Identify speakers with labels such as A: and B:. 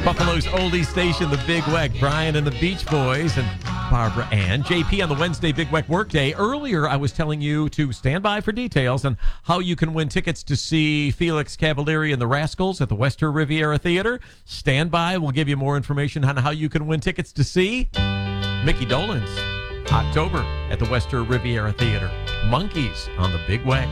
A: Buffalo's oldie station, the Big Weck. Brian and the Beach Boys and Barbara Ann. JP on the Wednesday Big Weck Workday. Earlier, I was telling you to stand by for details on how you can win tickets to see Felix Cavalieri and the Rascals at the Western Riviera Theater. Stand by. We'll give you more information on how you can win tickets to see Mickey Dolenz, October at the Western Riviera Theater. Monkeys on the Big Weck.